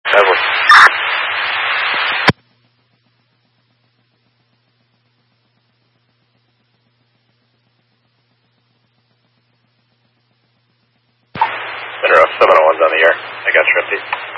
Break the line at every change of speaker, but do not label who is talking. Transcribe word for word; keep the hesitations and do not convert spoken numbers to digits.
Level. Center of seven oh one's on the air. I got Shrifty.